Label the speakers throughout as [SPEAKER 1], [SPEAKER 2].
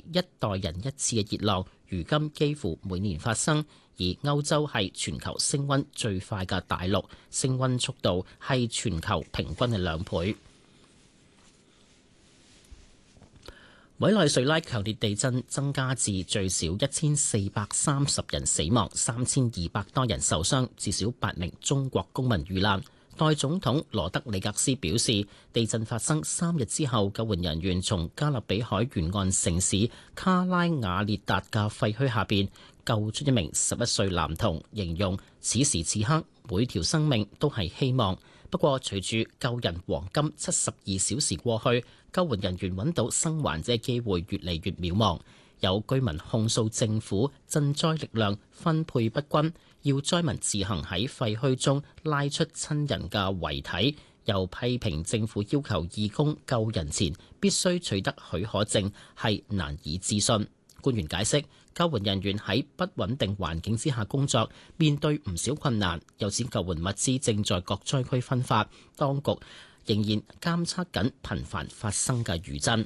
[SPEAKER 1] 一代人一次嘅熱浪，如今幾乎每年發生。而歐洲係全球升溫最快嘅大陸，升溫速度係全球平均嘅2倍。委內瑞拉強烈地震增加至最少1430人死亡，3200多人受傷，至少8名中國公民遇難。代總統羅德里格斯表示，地震發生3日之後，救援人員從加勒比海沿岸城市卡拉瓦列達嘅廢墟下邊救出一名11歲男童，形容此時此刻每條生命都係希望。不過，隨住救人黃金72小時過去，救援人員揾到生還者嘅機會越嚟越渺茫。有居民控訴政府賑災力量分配不均，要災民自行喺廢墟中拉出親人嘅遺體，又批評政府要求義工救人前必須取得許可證係難以置信。官員解釋，救援人員喺不穩定環境之下工作，面對唔少困難，又指救援物資正在各災區分發，當局仍然監測緊頻繁發生嘅餘震。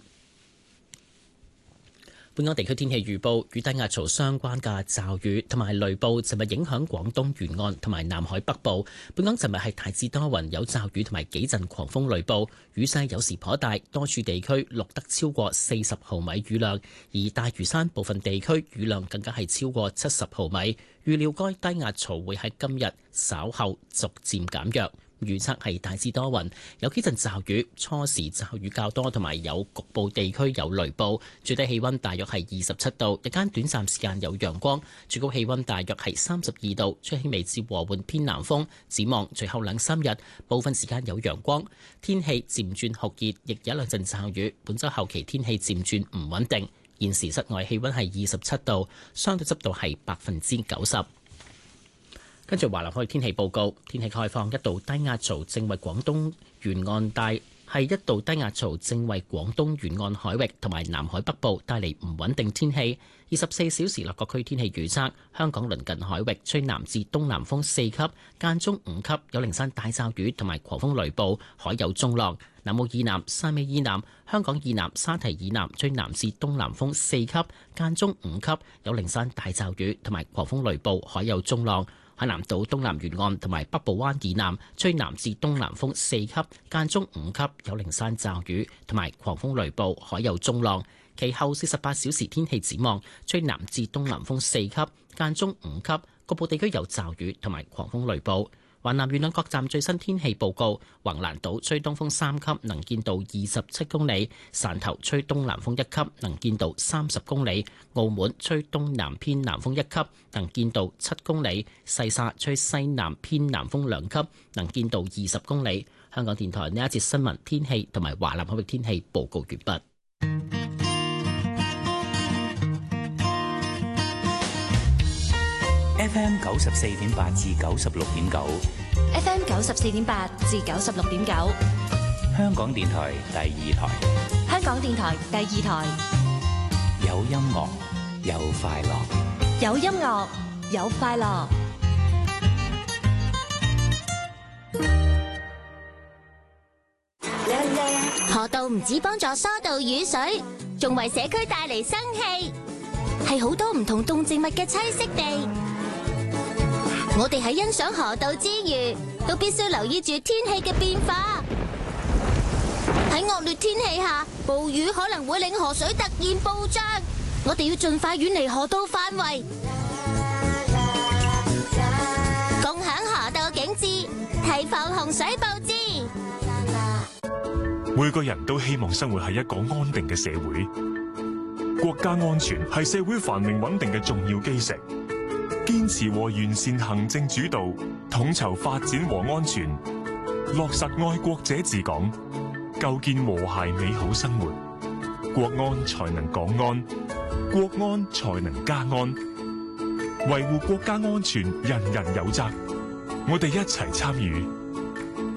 [SPEAKER 1] 本港地區天氣預報，與低壓槽相關嘅驟雨同埋雷暴，尋日影響廣東沿岸同埋南海北部。本港尋日係大致多雲，有驟雨同埋幾陣狂風雷暴，雨勢有時頗大，多處地區錄得超過40毫米雨量，而大嶼山部分地區雨量更加係超過70毫米。預料該低壓槽會喺今日稍後逐漸減弱。預測係大致多雲，有幾陣驟雨，初時驟雨較多，同埋有局部地區有雷暴。最低氣溫大約係27度，日間短暫時間有陽光，最高氣溫大約係32度，吹輕微至和緩偏南風。展望隨後2-3日，部分時間有陽光，天氣漸轉酷熱，亦有兩陣驟雨。本週後期天氣漸轉唔穩定。現時室外氣溫係27度，相對濕度係90%。跟住華南海天氣報告，天氣概況，一道低壓槽正為廣東沿岸海域同埋南海北部帶嚟唔穩定天氣。24小時內各區天氣預測：香港鄰近海域吹南至東南風4級，間中5級，有零散大驟雨同埋狂風雷暴，海有中浪。南澳以南、汕尾以南、香港以南、沙堤以南吹南至東南風4級，間中5級，有零散大驟雨同埋狂風雷暴，海有中浪。海南島東南沿岸同埋北部灣以南吹南至東南風4級，間中5級，有零散驟雨同埋狂風雷暴，海有中浪。其後48小時天氣展望，吹南至東南風4級，間中5級，局部地區有驟雨同埋狂風雷暴。華南沿岸各站最新天氣報告：橫瀾島吹東風3級，能見度27公里；汕頭吹東南風1級，能見度30公里；澳門吹東南偏南風1級，能見度7公里；西沙吹西南偏南風2級，能見度20公里。香港電台呢一節新聞天氣同埋華南海域天氣報告完畢。
[SPEAKER 2] FM 94.8至96.9
[SPEAKER 3] ，FM 94.8至96.9，
[SPEAKER 2] 香港電台第2台，
[SPEAKER 3] 香港電台第2台，
[SPEAKER 2] 有音樂有快樂，
[SPEAKER 3] 有音樂有快樂。
[SPEAKER 4] 河道唔止幫助疏導雨水，仲為社區帶嚟生氣，係好多唔同動植物嘅棲息地。我哋喺欣賞河道之餘，都必須留意住天氣嘅變化。喺惡劣天氣下，暴雨可能會令河水突然暴漲，我哋要盡快遠離河道範圍，共享河道景致，提防洪水暴至。
[SPEAKER 5] 每個人都希望生活喺一個安定嘅社會，國家安全係社會繁榮穩定嘅重要基石。堅持和完善行政主導，統籌發展和安全，落實愛國者治港，構建和諧美好生活。國安才能港安，國安才能家安。維護國家安全，人人有責。我哋一齊參與，